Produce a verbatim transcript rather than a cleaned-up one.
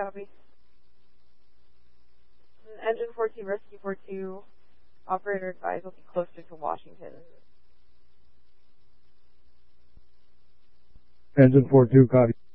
copy. Engine four two, Rescue four two, operator advised will be closer to Washington. Engine four two, copy.